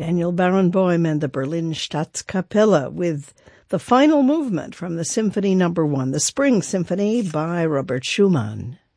Daniel Barenboim and the Berlin Staatskapelle with the final movement from the Symphony No. 1, the Spring Symphony by Robert Schumann.